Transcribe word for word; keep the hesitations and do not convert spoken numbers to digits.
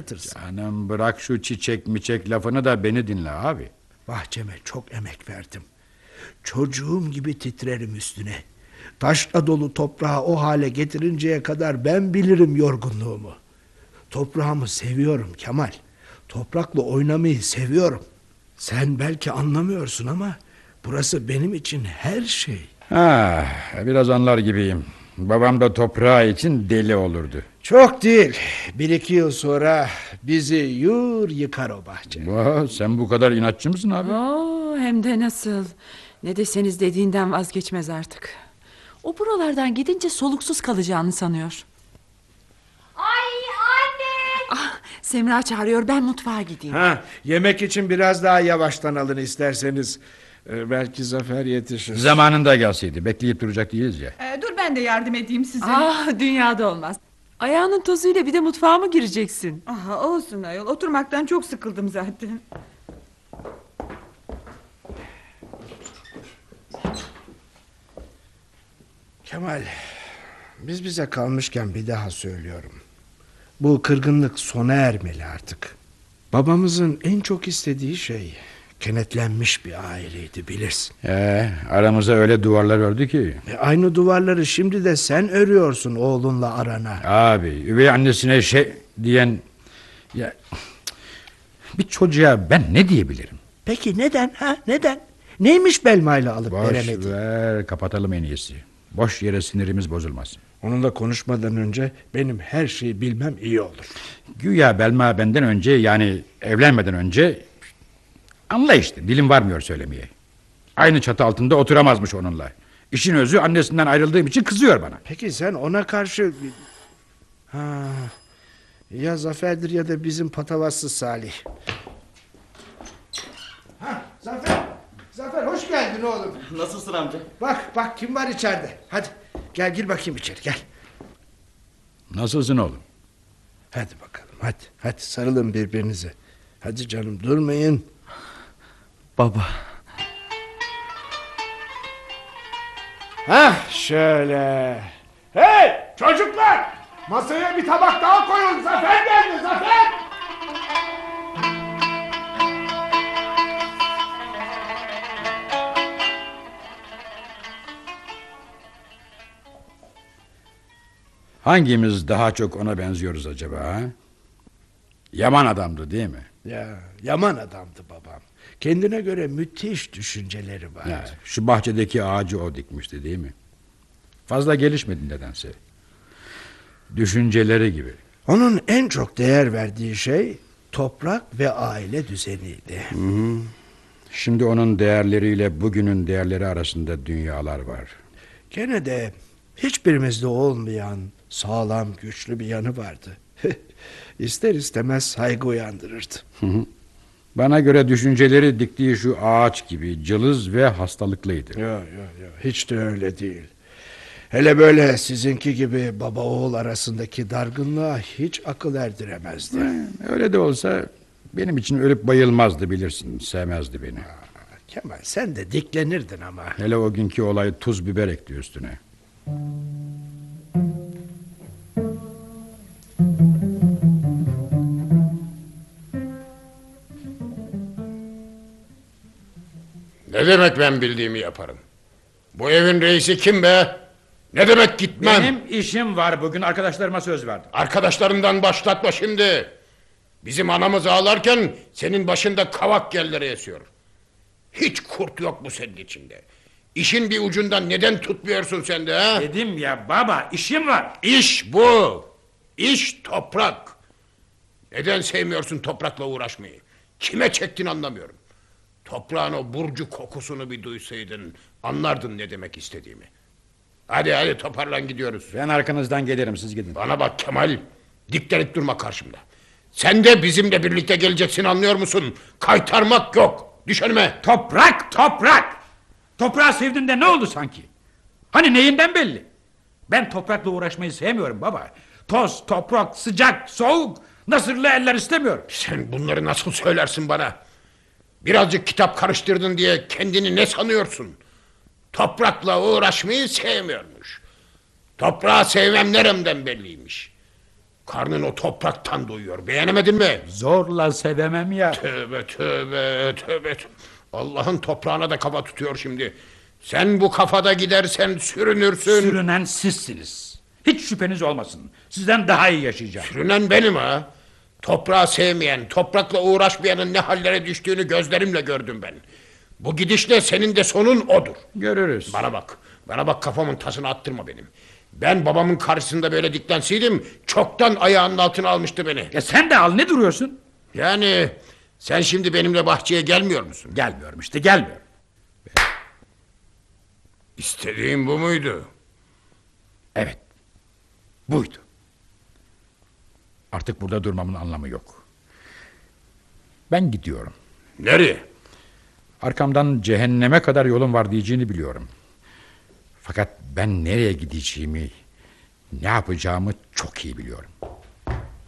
anlatırsın. Canım bırak şu çiçek miçek lafını da beni dinle abi. Bahçeme çok emek verdim. Çocuğum gibi titrerim üstüne. Taşla dolu toprağı o hale getirinceye kadar ben bilirim yorgunluğumu. Toprağımı seviyorum Kemal. Toprakla oynamayı seviyorum. Sen belki anlamıyorsun ama burası benim için her şey. Ha, biraz anlar gibiyim. Babam da toprağı için deli olurdu. Çok değil. Bir iki yıl sonra bizi yur yıkar o bahçe. Vah, sen bu kadar inatçı mısın abi? Oo, hem de nasıl. Ne deseniz dediğinden vazgeçmez artık. O buralardan gidince soluksuz kalacağını sanıyor. Ay anne! Ah, Semra çağırıyor, ben mutfağa gideyim. Ha, yemek için biraz daha yavaştan alın isterseniz. Ee, belki Zafer yetişir. Zamanında gelseydi, bekleyip duracak değiliz ya. Ee, dur ben de yardım edeyim size. Ah, dünyada olmaz. Ayağının tozuyla bir de mutfağa mı gireceksin? Aha, olsun ayol, oturmaktan çok sıkıldım zaten. Kemal, biz bize kalmışken bir daha söylüyorum. Bu kırgınlık sona ermeli artık. Babamızın en çok istediği şey kenetlenmiş bir aileydi, bilirsin. Ee, aramıza öyle duvarlar ördü ki. E, aynı duvarları şimdi de sen örüyorsun oğlunla arana. Abi, üvey annesine şey diyen... ya bir çocuğa ben ne diyebilirim? Peki neden ha neden? Neymiş Belma'yla alıp Boş veremedi? ver, kapatalım en iyisi. Boş yere sinirimiz bozulmasın. Onunla konuşmadan önce benim her şeyi bilmem iyi olur. Güya Belma benden önce, yani evlenmeden önce... Anla işte, dilim varmıyor söylemeye. Aynı çatı altında oturamazmış onunla. İşin özü, annesinden ayrıldığım için kızıyor bana. Peki sen ona karşı... Ha, ya Zafer'dir ya da bizim patavatsız Salih. Ha, Zafer! Zafer hoş geldin oğlum. Nasılsın amca? Bak bak kim var içeride. Hadi gel gir bakayım içeri gel. Nasılsın oğlum? Hadi bakalım hadi. Hadi sarılın birbirinize. Hadi canım durmayın. Baba. Hah şöyle. Hey çocuklar! Masaya bir tabak daha koyun. Zafer geldi Zafer! Hangimiz daha çok ona benziyoruz acaba? Ha? Yaman adamdı değil mi? Ya yaman adamdı babam. Kendine göre müthiş düşünceleri vardı. Ya, şu bahçedeki ağacı o dikmişti değil mi? Fazla gelişmedi nedense. Düşünceleri gibi. Onun en çok değer verdiği şey toprak ve aile düzeniydi. Hı hı. Şimdi onun değerleriyle bugünün değerleri arasında dünyalar var. Gene de hiçbirimizde olmayan sağlam güçlü bir yanı vardı. İster istemez saygı uyandırırdı. Hı hı. Bana göre düşünceleri diktiği şu ağaç gibi cılız ve hastalıklıydı. Yok yok yok, hiç de öyle değil. Hele böyle sizinki gibi baba oğul arasındaki dargınlığa hiç akıl erdiremezdi. Öyle de olsa benim için ölüp bayılmazdı, bilirsin. Sevmezdi beni. Aa, Kemal sen de diklenirdin ama. Hele o günkü olay tuz biber ekti üstüne. Ne demek ben bildiğimi yaparım? Bu evin reisi kim be? Ne demek gitmem? Benim işim var bugün, arkadaşlarıma söz verdim. Arkadaşlarından başlatma şimdi. Bizim anamız ağlarken senin başında kavak gelleri esiyor. Hiç kurt yok bu senin içinde. İşin bir ucundan neden tutmuyorsun sen de ha? Dedim ya baba, işim var. İş bu. İş toprak. Neden sevmiyorsun toprakla uğraşmayı? Kime çektin anlamıyorum. Toprağın o burcu kokusunu bir duysaydın anlardın ne demek istediğimi. Hadi hadi toparlan gidiyoruz. Ben arkanızdan gelirim, siz gidin. Bana bak Kemal, diklenip durma karşımda. Sen de bizimle birlikte geleceksin, anlıyor musun? Kaytarmak yok. Düş önüme. Toprak, toprak. Toprağı sevdin de ne oldu sanki? Hani neyinden belli? Ben toprakla uğraşmayı sevmiyorum baba. Toz, toprak, sıcak, soğuk, nasırlı eller istemiyorum. Sen bunları nasıl söylersin bana? Birazcık kitap karıştırdın diye kendini ne sanıyorsun? Toprakla uğraşmayı sevmiyormuş. Toprağı sevmem neremden belliymiş. Karnın o topraktan doyuyor. Beğenemedin mi? Zorla sevemem ya. Tövbe tövbe tövbe. Allah'ın toprağına da kafa tutuyor şimdi. Sen bu kafada gidersen sürünürsün. Sürünen sizsiniz. Hiç şüpheniz olmasın. Sizden daha iyi yaşayacağım. Sürünen benim ha. Toprağı sevmeyen, toprakla uğraşmayanın ne hallere düştüğünü gözlerimle gördüm ben. Bu gidişle senin de sonun odur. Görürüz. Bana bak, bana bak, kafamın tasını attırma benim. Ben babamın karşısında böyle diklenseydim çoktan ayağının altına almıştı beni. Ya sen de al, ne duruyorsun? Yani sen şimdi benimle bahçeye gelmiyor musun? Gelmiyorum işte, gelmiyorum. İstediğin bu muydu? Evet. Buydu. Artık burada durmamın anlamı yok. Ben gidiyorum. Nereye? Arkamdan cehenneme kadar yolum var diyeceğini biliyorum. Fakat ben nereye gideceğimi, ne yapacağımı çok iyi biliyorum.